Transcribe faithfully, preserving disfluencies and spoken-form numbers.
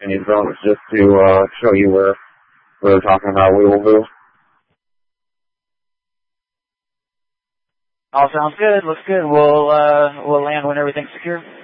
any developments just to uh, show you where we're talking about we will move. All sounds good. Looks good. We'll uh, we'll land when everything's secure.